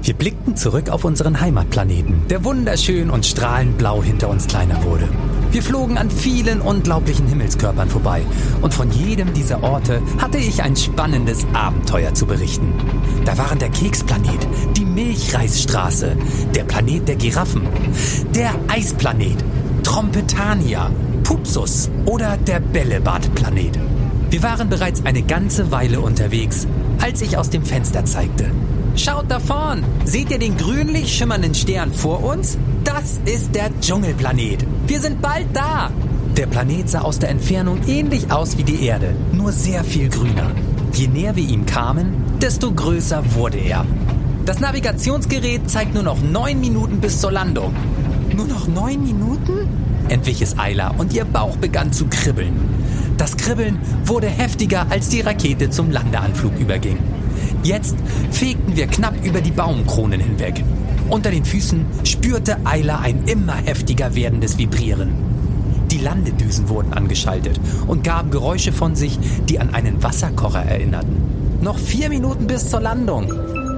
Wir blickten zurück auf unseren Heimatplaneten, der wunderschön und strahlend blau hinter uns kleiner wurde. Wir flogen an vielen unglaublichen Himmelskörpern vorbei und von jedem dieser Orte hatte ich ein spannendes Abenteuer zu berichten. Da waren der Keksplanet, die Milchreisstraße, der Planet der Giraffen, der Eisplanet, Trompetania, Pupsus oder der Bällebadplanet. Wir waren bereits eine ganze Weile unterwegs, als ich aus dem Fenster zeigte. Schaut da vorn! Seht ihr den grünlich schimmernden Stern vor uns? Das ist der Dschungelplanet. Wir sind bald da! Der Planet sah aus der Entfernung ähnlich aus wie die Erde, nur sehr viel grüner. Je näher wir ihm kamen, desto größer wurde er. Das Navigationsgerät zeigt nur noch 9 Minuten bis zur Landung. Nur noch 9 Minuten? Entwich es Ayla und ihr Bauch begann zu kribbeln. Das Kribbeln wurde heftiger, als die Rakete zum Landeanflug überging. Jetzt fegten wir knapp über die Baumkronen hinweg. Unter den Füßen spürte Ayla ein immer heftiger werdendes Vibrieren. Die Landedüsen wurden angeschaltet und gaben Geräusche von sich, die an einen Wasserkocher erinnerten. Noch 4 Minuten bis zur Landung.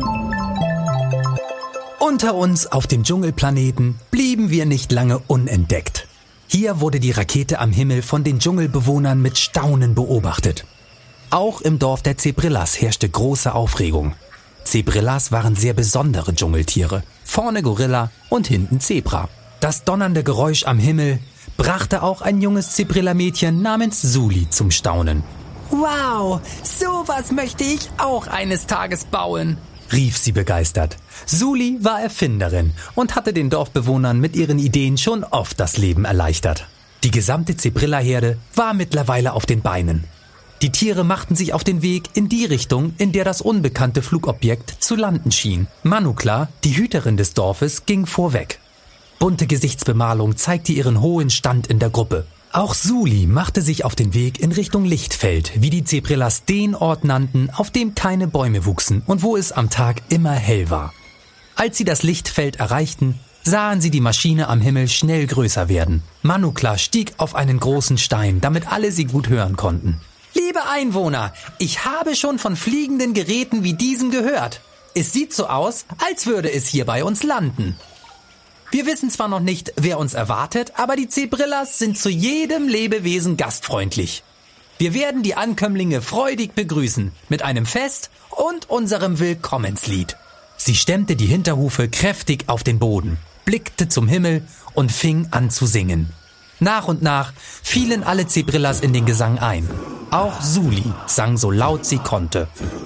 Unter uns auf dem Dschungelplaneten blieben wir nicht lange unentdeckt. Hier wurde die Rakete am Himmel von den Dschungelbewohnern mit Staunen beobachtet. Auch im Dorf der Zebrillas herrschte große Aufregung. Zebrillas waren sehr besondere Dschungeltiere. Vorne Gorilla und hinten Zebra. Das donnernde Geräusch am Himmel brachte auch ein junges Zebrilla-Mädchen namens Suli zum Staunen. »Wow, sowas möchte ich auch eines Tages bauen«, rief sie begeistert. Suli war Erfinderin und hatte den Dorfbewohnern mit ihren Ideen schon oft das Leben erleichtert. Die gesamte Zebrilla-Herde war mittlerweile auf den Beinen. Die Tiere machten sich auf den Weg in die Richtung, in der das unbekannte Flugobjekt zu landen schien. Manukla, die Hüterin des Dorfes, ging vorweg. Bunte Gesichtsbemalung zeigte ihren hohen Stand in der Gruppe. Auch Suli machte sich auf den Weg in Richtung Lichtfeld, wie die Zebrillas den Ort nannten, auf dem keine Bäume wuchsen und wo es am Tag immer hell war. Als sie das Lichtfeld erreichten, sahen sie die Maschine am Himmel schnell größer werden. Manukla stieg auf einen großen Stein, damit alle sie gut hören konnten. »Liebe Einwohner, ich habe schon von fliegenden Geräten wie diesem gehört. Es sieht so aus, als würde es hier bei uns landen. Wir wissen zwar noch nicht, wer uns erwartet, aber die Zebrillas sind zu jedem Lebewesen gastfreundlich. Wir werden die Ankömmlinge freudig begrüßen, mit einem Fest und unserem Willkommenslied.« Sie stemmte die Hinterhufe kräftig auf den Boden, blickte zum Himmel und fing an zu singen. Nach und nach fielen alle Zebrillas in den Gesang ein. Auch Suli sang so laut sie konnte.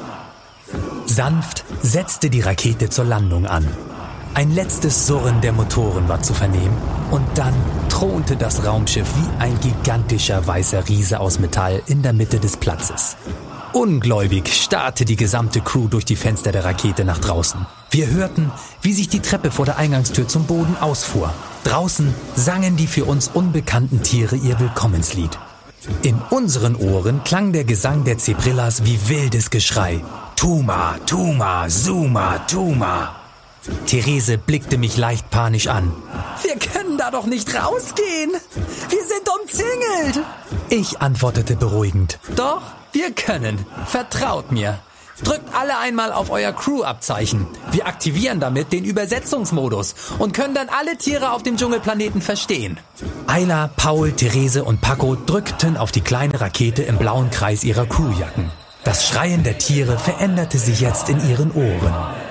Sanft setzte die Rakete zur Landung an. Ein letztes Surren der Motoren war zu vernehmen und dann thronte das Raumschiff wie ein gigantischer weißer Riese aus Metall in der Mitte des Platzes. Ungläubig starrte die gesamte Crew durch die Fenster der Rakete nach draußen. Wir hörten, wie sich die Treppe vor der Eingangstür zum Boden ausfuhr. Draußen sangen die für uns unbekannten Tiere ihr Willkommenslied. In unseren Ohren klang der Gesang der Zebrillas wie wildes Geschrei. Tuma, Tuma, Suma, Tuma. Therese blickte mich leicht panisch an. »Wir können da doch nicht rausgehen! Wir sind umzingelt!« Ich antwortete beruhigend. »Doch, wir können. Vertraut mir. Drückt alle einmal auf euer Crew-Abzeichen. Wir aktivieren damit den Übersetzungsmodus und können dann alle Tiere auf dem Dschungelplaneten verstehen.« Ayla, Paul, Therese und Paco drückten auf die kleine Rakete im blauen Kreis ihrer Crewjacken. Das Schreien der Tiere veränderte sich jetzt in ihren Ohren.